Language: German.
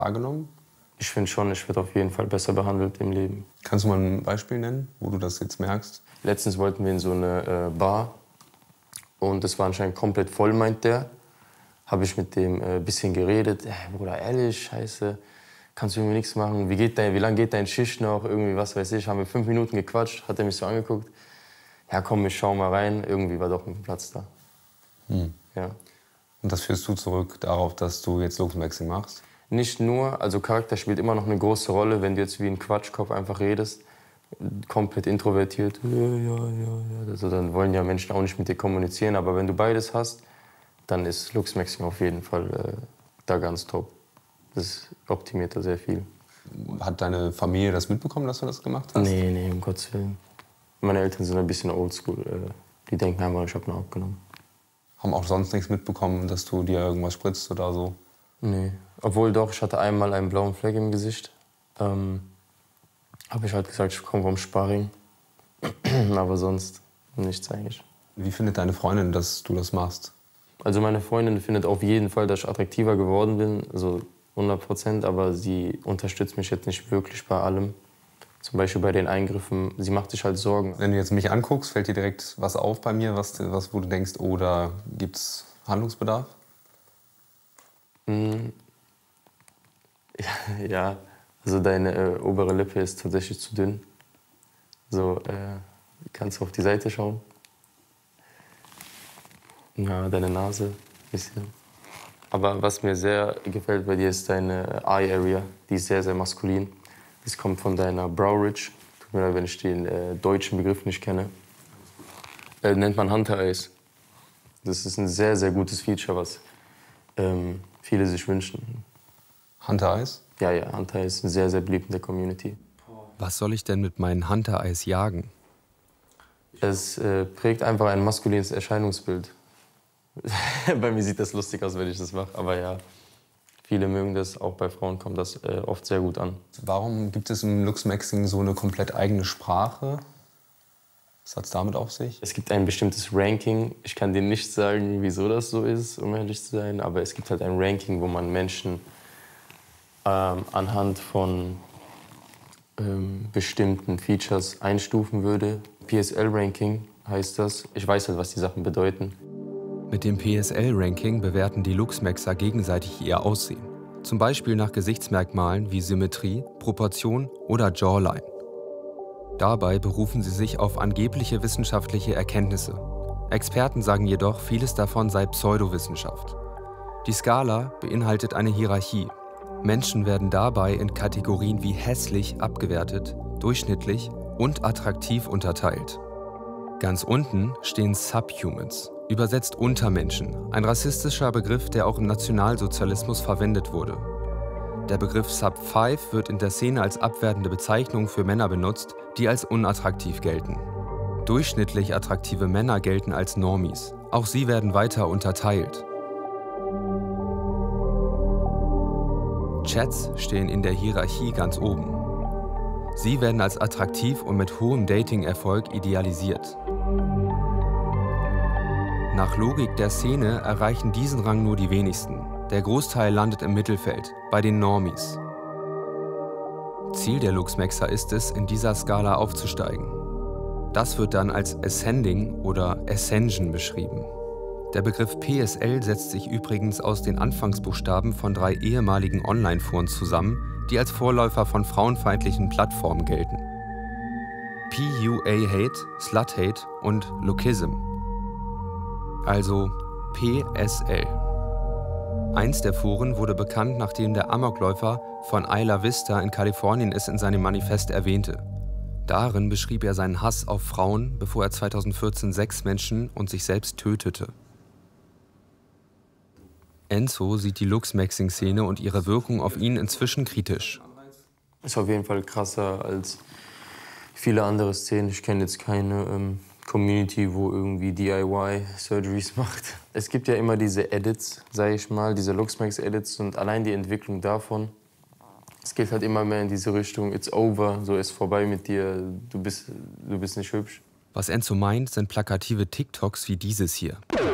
wahrgenommen? Ich finde schon, ich werde auf jeden Fall besser behandelt im Leben. Kannst du mal ein Beispiel nennen, wo du das jetzt merkst? Letztens wollten wir in so eine Bar und es war anscheinend komplett voll, meint der. Habe ich mit dem ein bisschen geredet. Bruder, ehrlich, scheiße, kannst du irgendwie nichts machen? Wie lange geht dein Schicht noch? Irgendwie, was weiß ich. Haben wir 5 Minuten gequatscht, hat er mich so angeguckt. Ja, komm, ich schau mal rein. Irgendwie war doch ein Platz da. Ja. Und das führst du zurück darauf, dass du jetzt Luchsmaxing machst? Nicht nur, also Charakter spielt immer noch eine große Rolle, wenn du jetzt wie ein Quatschkopf einfach redest. Komplett introvertiert. Ja. Also dann wollen ja Menschen auch nicht mit dir kommunizieren. Aber wenn du beides hast, dann ist Luchsmaxing auf jeden Fall da ganz top. Das optimiert da sehr viel. Hat deine Familie das mitbekommen, dass du das gemacht hast? Nee, um Gottes Willen. Meine Eltern sind ein bisschen oldschool. Die denken einfach, ich habe nur abgenommen. Haben auch sonst nichts mitbekommen, dass du dir irgendwas spritzt oder so? Nee. Obwohl doch, ich hatte einmal einen blauen Fleck im Gesicht. Habe ich halt gesagt, ich komme vom Sparring. Aber sonst nichts eigentlich. Wie findet deine Freundin, dass du das machst? Also meine Freundin findet auf jeden Fall, dass ich attraktiver geworden bin, also 100%, aber sie unterstützt mich jetzt nicht wirklich bei allem. Zum Beispiel bei den Eingriffen, sie macht sich halt Sorgen. Wenn du jetzt mich anguckst, fällt dir direkt was auf bei mir, wo du denkst, oh, da gibt's Handlungsbedarf? Ja, also deine obere Lippe ist tatsächlich zu dünn. So, kannst du auf die Seite schauen. Ja, deine Nase ein bisschen. Aber was mir sehr gefällt bei dir ist deine Eye Area. Die ist sehr, sehr maskulin. Das kommt von deiner Brow Ridge. Tut mir leid, wenn ich den deutschen Begriff nicht kenne. Nennt man Hunter Eyes. Das ist ein sehr, sehr gutes Feature, was viele sich wünschen. Hunter Eyes? Ja, Hunter Eyes ist sehr, sehr beliebt in der Community. Was soll ich denn mit meinen Hunter Eyes jagen? Es prägt einfach ein maskulines Erscheinungsbild. Bei mir sieht das lustig aus, wenn ich das mache, aber ja, viele mögen das, auch bei Frauen kommt das oft sehr gut an. Warum gibt es im Luchsmaxing so eine komplett eigene Sprache? Was hat es damit auf sich? Es gibt ein bestimmtes Ranking. Ich kann dir nicht sagen, wieso das so ist, um ehrlich zu sein, aber es gibt halt ein Ranking, wo man Menschen anhand von bestimmten Features einstufen würde. PSL-Ranking heißt das. Ich weiß halt, was die Sachen bedeuten. Mit dem PSL-Ranking bewerten die Luchsmaxer gegenseitig ihr Aussehen. Zum Beispiel nach Gesichtsmerkmalen wie Symmetrie, Proportion oder Jawline. Dabei berufen sie sich auf angebliche wissenschaftliche Erkenntnisse. Experten sagen jedoch, vieles davon sei Pseudowissenschaft. Die Skala beinhaltet eine Hierarchie. Menschen werden dabei in Kategorien wie hässlich abgewertet, durchschnittlich und attraktiv unterteilt. Ganz unten stehen Subhumans, übersetzt Untermenschen, ein rassistischer Begriff, der auch im Nationalsozialismus verwendet wurde. Der Begriff Sub-5 wird in der Szene als abwertende Bezeichnung für Männer benutzt, die als unattraktiv gelten. Durchschnittlich attraktive Männer gelten als Normies. Auch sie werden weiter unterteilt. Chats stehen in der Hierarchie ganz oben. Sie werden als attraktiv und mit hohem Dating-Erfolg idealisiert. Nach Logik der Szene erreichen diesen Rang nur die wenigsten. Der Großteil landet im Mittelfeld, bei den Normies. Ziel der Luchsmaxer ist es, in dieser Skala aufzusteigen. Das wird dann als Ascending oder Ascension beschrieben. Der Begriff PSL setzt sich übrigens aus den Anfangsbuchstaben von 3 ehemaligen Online-Foren zusammen, die als Vorläufer von frauenfeindlichen Plattformen gelten. PUA Hate, Slut Hate und Lookism. Also PSL. Eins der Foren wurde bekannt, nachdem der Amokläufer von Isla Vista in Kalifornien es in seinem Manifest erwähnte. Darin beschrieb er seinen Hass auf Frauen, bevor er 2014 6 Menschen und sich selbst tötete. Enzo sieht die Luchsmaxing-Szene und ihre Wirkung auf ihn inzwischen kritisch. Ist auf jeden Fall krasser als viele andere Szenen. Ich kenne jetzt keine Community, wo irgendwie DIY-Surgeries macht. Es gibt ja immer diese Edits, sage ich mal, diese Luchsmax-Edits und allein die Entwicklung davon. Es geht halt immer mehr in diese Richtung, it's over, so ist vorbei mit dir, du bist nicht hübsch. Was Enzo meint, sind plakative TikToks wie dieses hier.